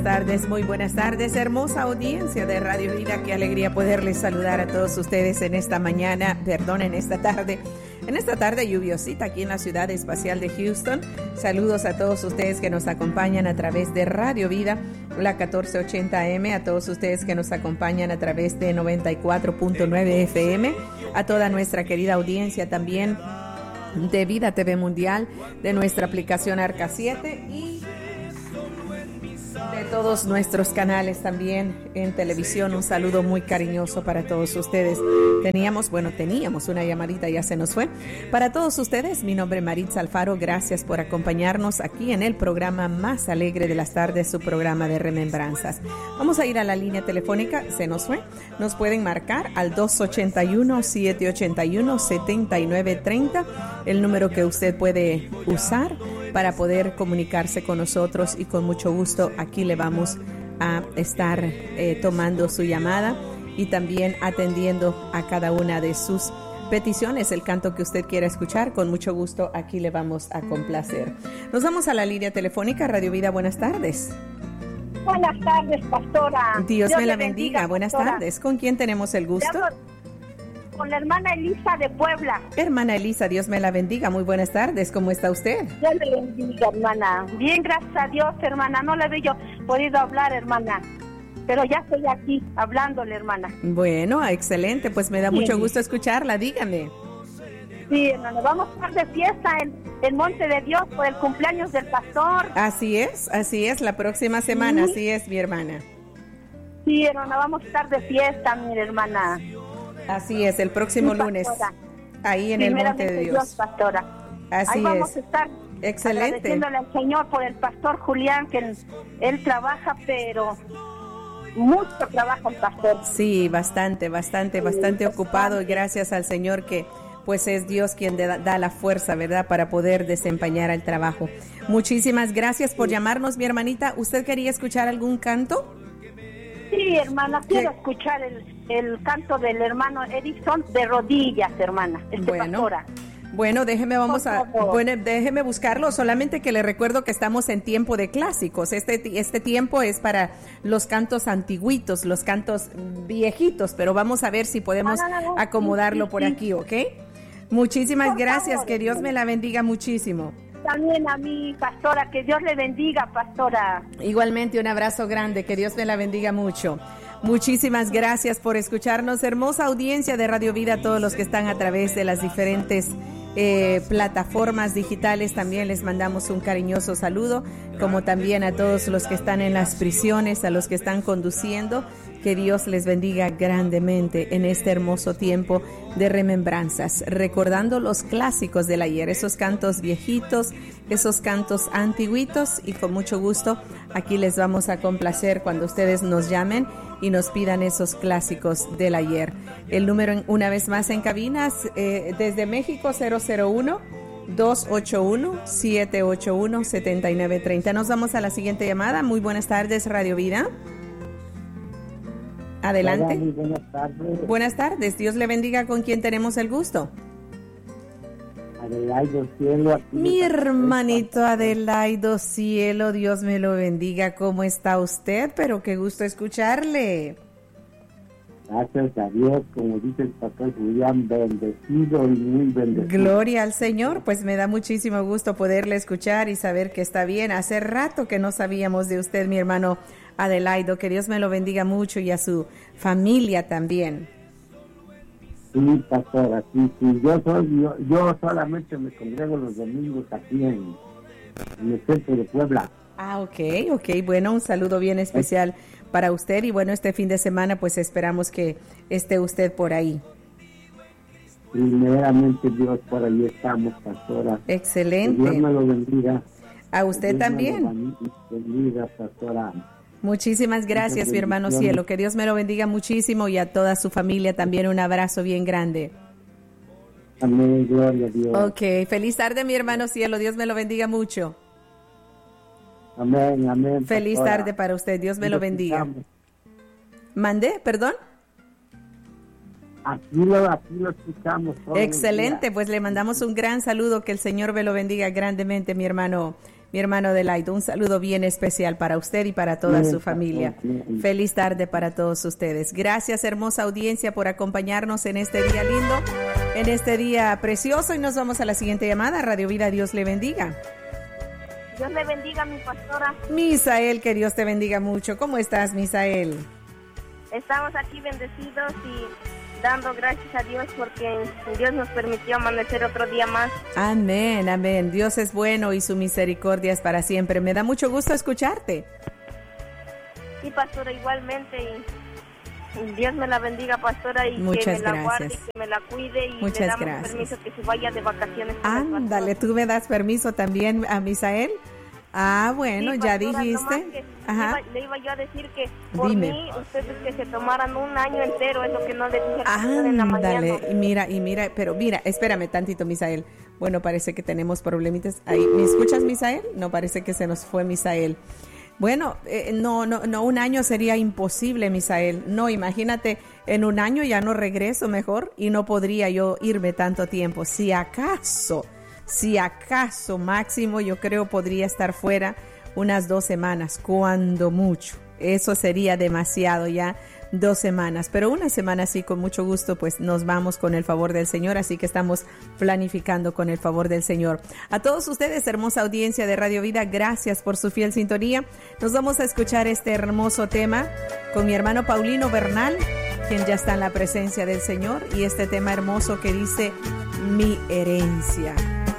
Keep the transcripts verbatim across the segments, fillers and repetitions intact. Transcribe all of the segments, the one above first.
buenas tardes, muy buenas tardes, hermosa audiencia de Radio Vida. Qué alegría poderles saludar a todos ustedes en esta mañana, perdón, en esta tarde, en esta tarde lluviosita aquí en la ciudad espacial de Houston. Saludos a todos ustedes que nos acompañan a través de Radio Vida, la catorce ochenta A M, a todos ustedes que nos acompañan a través de noventa y cuatro punto nueve F M, a toda nuestra querida audiencia también de Vida T V Mundial, de nuestra aplicación Arca siete y de todos nuestros canales también en televisión. Un saludo muy cariñoso para todos ustedes. Teníamos, bueno, teníamos una llamadita, ya se nos fue. Para todos ustedes, mi nombre es Maritza Alfaro. Gracias por acompañarnos aquí en el programa más alegre de las tardes, su programa de remembranzas. Vamos a ir a la línea telefónica, se nos fue. Nos pueden marcar al dos ochenta y uno, siete ochenta y uno, setenta y nueve treinta, el número que usted puede usar para poder comunicarse con nosotros, y con mucho gusto aquí le vamos a estar eh, tomando su llamada y también atendiendo a cada una de sus peticiones. El canto que usted quiera escuchar, con mucho gusto aquí le vamos a complacer. Nos vamos a la línea telefónica. Radio Vida, buenas tardes. Buenas tardes, pastora. Dios, Dios me la bendiga. bendiga. Buenas pastora. tardes. ¿Con quién tenemos el gusto? Con la hermana Elisa de Puebla. Hermana Elisa, Dios me la bendiga. Muy buenas tardes. ¿Cómo está usted? Dios me bendiga, hermana. Bien, gracias a Dios, hermana. No le había podido hablar, hermana, pero ya estoy aquí hablándole, hermana. Bueno, excelente. Pues me da sí. mucho gusto escucharla. Dígame. Sí, hermana. Vamos a estar de fiesta en el Monte de Dios por el cumpleaños del pastor. Así es, así es. La próxima semana, sí. así es, mi hermana. Sí, hermana. Vamos a estar de fiesta, mi hermana. Así es, el próximo sí, lunes, ahí en el Monte de Dios. Dios, pastora. Así ahí vamos es. a estar excelente. Agradeciéndole al Señor por el pastor Julián, que él, él trabaja, pero mucho trabaja el pastor. Sí, bastante, bastante, sí, bastante ocupado, y gracias al Señor que pues es Dios quien da, da la fuerza, ¿verdad?, para poder desempeñar el trabajo. Muchísimas gracias por sí. llamarnos, mi hermanita. ¿Usted quería escuchar algún canto? Sí, hermana, quiero ¿Qué? escuchar el, el canto del hermano Edison de rodillas, hermana. Este bueno, pastora. bueno, déjeme, vamos a, bueno, déjeme buscarlo, solamente que le recuerdo que estamos en tiempo de clásicos. Este, este tiempo es para los cantos antiguitos, los cantos viejitos, pero vamos a ver si podemos ah, no, no, no. acomodarlo sí, sí, por sí. aquí, ¿ok? Muchísimas por gracias, favor, que Dios me la bendiga muchísimo. También a mí, pastora, que Dios le bendiga, pastora. Igualmente, un abrazo grande, que Dios me la bendiga mucho. Muchísimas gracias por escucharnos, hermosa audiencia de Radio Vida, todos los que están a través de las diferentes eh, plataformas digitales, también les mandamos un cariñoso saludo, como también a todos los que están en las prisiones, a los que están conduciendo. Que Dios les bendiga grandemente en este hermoso tiempo de remembranzas, recordando los clásicos del ayer, esos cantos viejitos, esos cantos antiguitos, y con mucho gusto aquí les vamos a complacer cuando ustedes nos llamen y nos pidan esos clásicos del ayer. El número una vez más en cabinas, eh, desde México, cero cero uno, dos ocho uno, siete ocho uno, siete nueve tres cero. Nos vamos a la siguiente llamada. Muy buenas tardes, Radio Vida. Adelante. Hola, muy buenas tardes. Buenas tardes, Dios le bendiga. ¿Con quién tenemos el gusto? Adelaido Cielo. Aquí Mi hermanito Adelaido Cielo, Dios me lo bendiga. ¿Cómo está usted? Pero qué gusto escucharle. Gracias a Dios, como dice el pastor Julián, bendecido y muy bendecido. Gloria al Señor, pues me da muchísimo gusto poderle escuchar y saber que está bien. Hace rato que no sabíamos de usted, mi hermano Adelaido, que Dios me lo bendiga mucho, y a su familia también. Sí, pastora, sí, sí, yo, soy, yo, yo solamente me congrego los domingos aquí en, en el centro de Puebla. Ah, ok, ok, bueno, un saludo bien especial para usted, y bueno, este fin de semana pues esperamos que esté usted por ahí. Primeramente Dios, por ahí estamos, pastora. Excelente. Que Dios me lo bendiga. A usted también. Me lo bendiga, pastora. Muchísimas gracias, mi hermano Cielo. Que Dios me lo bendiga muchísimo, y a toda su familia también un abrazo bien grande. Amén, gloria a Dios. Ok, feliz tarde, mi hermano Cielo. Dios me lo bendiga mucho. Amén, amén. Feliz pastora. tarde para usted. Dios me lo bendiga. ¿Mandé? ¿Perdón? Aquí lo, aquí lo escuchamos. Excelente, pues le mandamos un gran saludo. Que el Señor me lo bendiga grandemente, mi hermano mi hermano Adelaide. Un saludo bien especial para usted y para toda su familia. Feliz tarde para todos ustedes. Gracias, hermosa audiencia, por acompañarnos en este día lindo, en este día precioso. Y nos vamos a la siguiente llamada. Radio Vida, Dios le bendiga. Dios le bendiga, mi pastora. Misael, que Dios te bendiga mucho. ¿Cómo estás, Misael? Estamos aquí bendecidos y dando gracias a Dios porque Dios nos permitió amanecer otro día más. Amén, amén. Dios es bueno y su misericordia es para siempre. Me da mucho gusto escucharte. Sí, pastora, igualmente. Y Dios me la bendiga, pastora, y Muchas que me la gracias. guarde y que me la cuide. Y Muchas le damos gracias. permiso que se vaya de vacaciones. con el Ándale, pastor. ¿tú me das permiso también a Misael? Ah, bueno, Sí, ya pastora, dijiste. nomás que Ajá. Le iba, le iba yo a decir que por Dime. mí, ustedes que se tomaran un año entero, es lo que no le dije a la en la mañana. Ándale, y mira, y mira, pero mira, espérame tantito, Misael. Bueno, parece que tenemos problemitas ahí. ¿Me escuchas, Misael? No, parece que se nos fue Misael. Bueno, eh, no, no, no, un año sería imposible, Misael. No, imagínate, en un año ya no regreso mejor y no podría yo irme tanto tiempo. Si acaso, si acaso máximo, yo creo podría estar fuera unas dos semanas, cuando mucho. Eso sería demasiado ya, dos semanas. Pero una semana sí, con mucho gusto, pues nos vamos con el favor del Señor. Así que estamos planificando con el favor del Señor. A todos ustedes, hermosa audiencia de Radio Vida, gracias por su fiel sintonía. Nos vamos a escuchar este hermoso tema con mi hermano Paulino Bernal, quien ya está en la presencia del Señor. Y este tema hermoso que dice, mi herencia.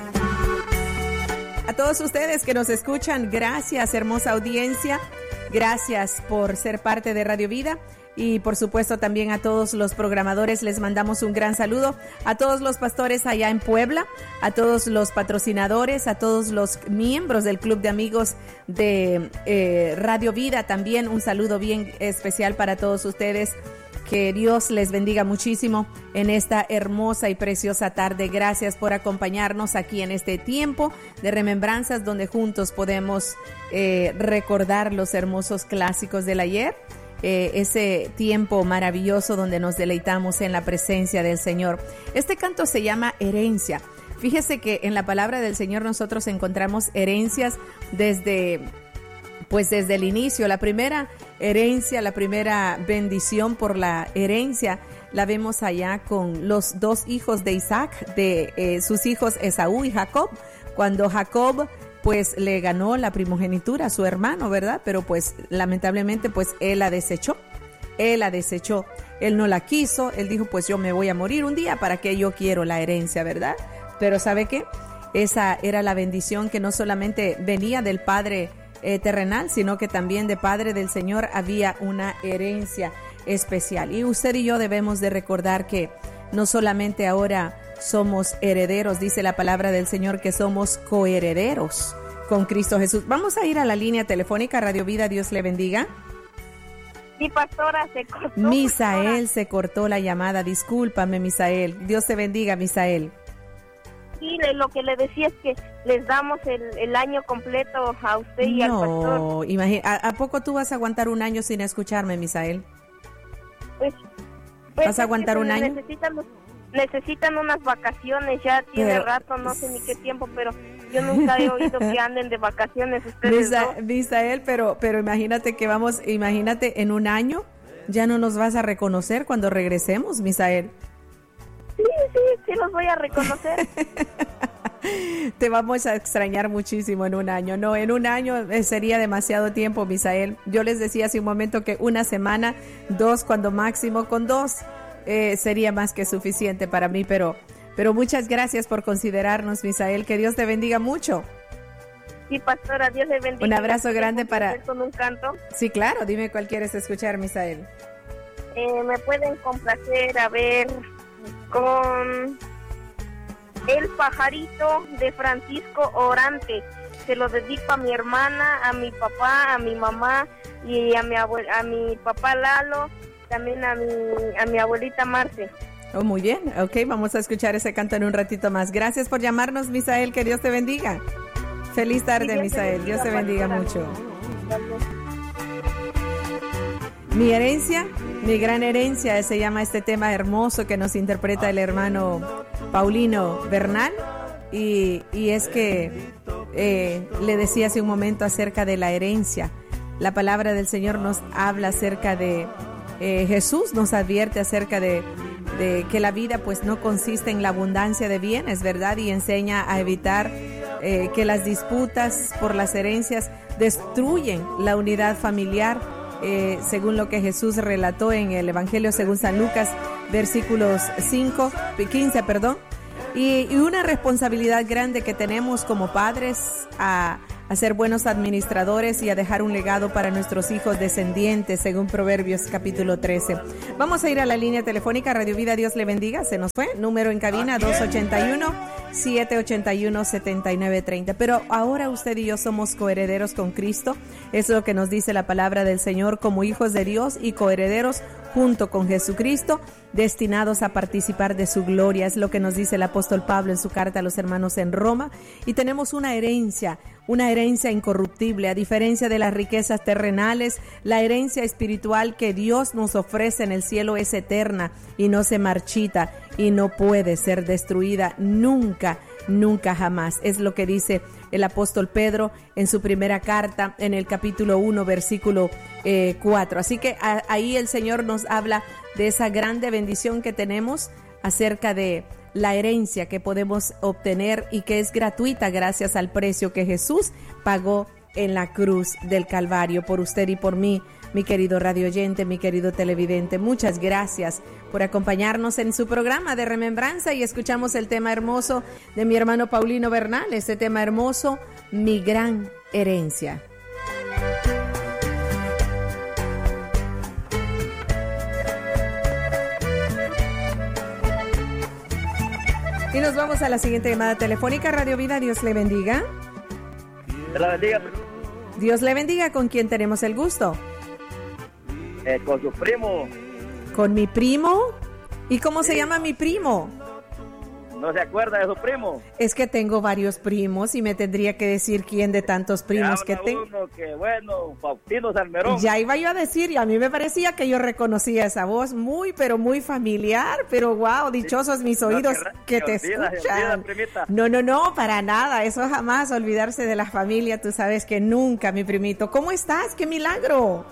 A todos ustedes que nos escuchan, gracias, hermosa audiencia. Gracias por ser parte de Radio Vida. Y por supuesto también a todos los programadores les mandamos un gran saludo, a todos los pastores allá en Puebla, a todos los patrocinadores, a todos los miembros del Club de Amigos de eh, Radio Vida, también un saludo bien especial para todos ustedes. Que Dios les bendiga muchísimo en esta hermosa y preciosa tarde. Gracias por acompañarnos aquí en este tiempo de remembranzas donde juntos podemos eh, recordar los hermosos clásicos del ayer. Eh, ese tiempo maravilloso donde nos deleitamos en la presencia del Señor. Este canto se llama Herencia. Fíjese que en la palabra del Señor nosotros encontramos herencias desde... Pues desde el inicio, la primera herencia, la primera bendición por la herencia, la vemos allá con los dos hijos de Isaac, de eh, sus hijos Esaú y Jacob. Cuando Jacob, pues, le ganó la primogenitura a su hermano, ¿verdad? Pero, pues, lamentablemente, pues, él la desechó. Él la desechó. Él no la quiso. Él dijo, pues, yo me voy a morir un día, ¿para qué yo quiero la herencia, verdad? Pero, ¿sabe qué? Esa era la bendición que no solamente venía del Padre Eh, terrenal, sino que también de Padre del Señor había una herencia especial. Y usted y yo debemos de recordar que no solamente ahora somos herederos, dice la palabra del Señor, que somos coherederos con Cristo Jesús. Vamos a ir a la línea telefónica. Radio Vida, Dios le bendiga. Sí, pastora, se cortó. Misael, se cortó la llamada. Discúlpame, Misael. Dios te bendiga, Misael. Sí, lo que le decía es que les damos el, el año completo a usted y no, al pastor. No, imagínate, ¿a, ¿a poco tú vas a aguantar un año sin escucharme, Misael? Pues, pues ¿Vas a aguantar un año? Necesitan, necesitan unas vacaciones, ya tiene pero, rato, no sé ni qué tiempo, pero yo nunca he oído que anden de vacaciones ustedes Misa, dos. Misael, pero, pero imagínate que vamos, imagínate en un año ya no nos vas a reconocer cuando regresemos, Misael. Sí, sí, sí los voy a reconocer. Te vamos a extrañar muchísimo en un año. No, en un año sería demasiado tiempo, Misael. Yo les decía hace un momento que una semana, dos, cuando máximo con dos, eh, sería más que suficiente para mí. Pero, pero muchas gracias por considerarnos, Misael. Que Dios te bendiga mucho. Sí, pastora, Dios le bendiga. Un abrazo grande para... ¿Con un canto? Sí, claro. Dime cuál quieres escuchar, Misael. Eh, me pueden complacer, a ver... con El Pajarito de Francisco Orante. Se lo dedico a mi hermana, a mi papá, a mi mamá y a mi abue- a mi papá Lalo, también a mi a mi abuelita Marce. Oh, muy bien. Ok, vamos a escuchar ese canto en un ratito más. Gracias por llamarnos, Misael. Que Dios te bendiga. Feliz tarde, Misael. Dios te bendiga mucho. Mi herencia, mi gran herencia, se llama este tema hermoso que nos interpreta el hermano Paulino Bernal. Y, y es que eh, le decía hace un momento acerca de la herencia. La palabra del Señor nos habla acerca de, eh, Jesús nos advierte acerca de, de que la vida pues no consiste en la abundancia de bienes, ¿verdad? Y enseña a evitar eh, que las disputas por las herencias destruyen la unidad familiar, eh, según lo que Jesús relató en el Evangelio según San Lucas, versículos cinco, quince, perdón. Y, y una responsabilidad grande que tenemos como padres a, a ser buenos administradores y a dejar un legado para nuestros hijos descendientes, según Proverbios capítulo trece. Vamos a ir a la línea telefónica. Radio Vida, Dios le bendiga. Se nos fue. Número en cabina dos ocho uno, siete ocho uno, siete nueve tres cero. Pero ahora usted y yo somos coherederos con Cristo. Es lo que nos dice la palabra del Señor, como hijos de Dios y coherederos junto con Jesucristo, destinados a participar de su gloria. Es lo que nos dice el apóstol Pablo en su carta a los hermanos en Roma. Y tenemos una herencia, una herencia incorruptible, a diferencia de las riquezas terrenales. La herencia espiritual que Dios nos ofrece en el cielo es eterna y no se marchita y no puede ser destruida nunca, nunca jamás. Es lo que dice el apóstol Pedro en su primera carta, en el capítulo uno, versículo eh, cuatro. Así que a, ahí el Señor nos habla de esa grande bendición que tenemos acerca de la herencia que podemos obtener y que es gratuita gracias al precio que Jesús pagó en la cruz del Calvario por usted y por mí. Mi querido radio oyente, mi querido televidente, muchas gracias por acompañarnos en su programa de remembranza, y escuchamos el tema hermoso de mi hermano Paulino Bernal, este tema hermoso, Mi Gran Herencia. Y nos vamos a la siguiente llamada telefónica. Radio Vida, Dios le bendiga. Dios le bendiga. Dios le bendiga. ¿Con quién tenemos el gusto? Eh, con su primo. ¿Con mi primo? ¿Y cómo sí. se llama mi primo? ¿No se acuerda de su primo? Es que tengo varios primos y me tendría que decir quién de tantos primos que tengo. Uno que bueno, Faustino Salmerón. Ya iba yo a decir, y a mí me parecía que yo reconocía esa voz muy, pero muy familiar, pero wow, dichosos mis oídos no, que, que te olvida, escuchan. Olvida, no, no, no, para nada, eso jamás, olvidarse de la familia, tú sabes que nunca, mi primito. ¿Cómo estás? ¡Qué milagro!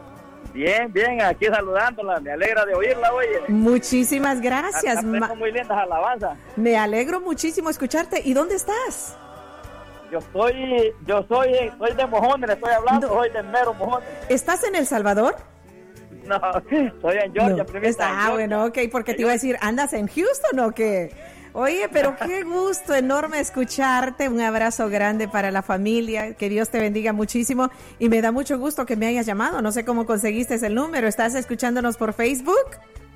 Bien, bien, aquí saludándola, me alegra de oírla, oye. Muchísimas gracias. Ma- muy lindas alabanzas. Me alegro muchísimo escucharte. ¿Y dónde estás? Yo estoy, yo soy, soy de Mojones, le estoy hablando, no. soy de mero Mojones. ¿Estás en El Salvador? No, estoy en Georgia, no. primita. Ah, bueno, ok, porque te iba a decir, ¿andas en Houston o qué? Oye, pero qué gusto enorme escucharte. Un abrazo grande para la familia. Que Dios te bendiga muchísimo. Y me da mucho gusto que me hayas llamado. No sé cómo conseguiste el número. ¿Estás escuchándonos por Facebook?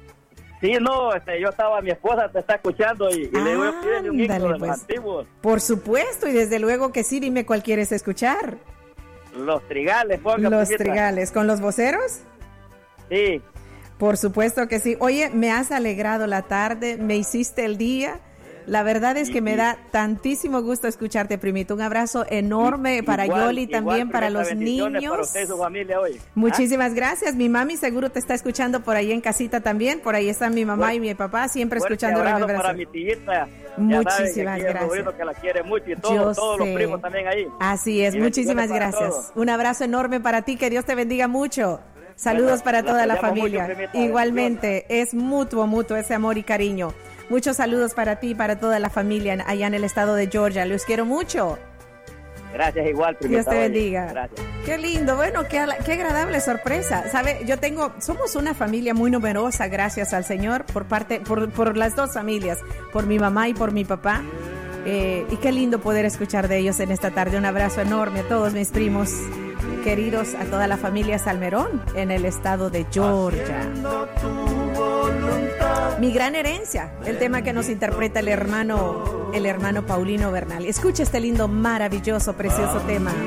Sí, no, este, yo estaba, mi esposa te está escuchando y, y ah, le voy a pedir un himno de los pues. antiguos. Por supuesto, y desde luego que sí. Dime cuál quieres escuchar. Los Trigales, ponga. Los Trigales. ¿Con los voceros? Sí. Por supuesto que sí. Oye, me has alegrado la tarde, me hiciste el día. La verdad es que me da tantísimo gusto escucharte, primito. Un abrazo enorme igual, para Yoli, también para los niños. Para usted y su familia hoy. Muchísimas ¿Ah? gracias. Mi mami seguro te está escuchando por ahí en casita también. Por ahí están mi mamá Fuerte, y mi papá, siempre escuchando la para mi tillita. Muchísimas gracias. Que la quiere mucho y todo, todos los primos también ahí. Así es, y muchísimas gracias. Todos. Un abrazo enorme para ti, que Dios te bendiga mucho. Saludos para toda la familia. Mucho, Igualmente, es mutuo, mutuo ese amor y cariño. Muchos saludos para ti y para toda la familia allá en el estado de Georgia. Los quiero mucho. Gracias, igual. Dios te bendiga. Gracias. Qué lindo, bueno, qué, qué agradable sorpresa. Sabe, yo tengo, somos una familia muy numerosa, gracias al Señor, por parte, por, por las dos familias, por mi mamá y por mi papá. Eh, y qué lindo poder escuchar de ellos en esta tarde. Un abrazo enorme a todos mis primos queridos, a toda la familia Salmerón en el estado de Georgia. Mi gran herencia, el tema que nos interpreta el hermano, el hermano Paulino Bernal. Escucha este lindo, maravilloso, precioso tema.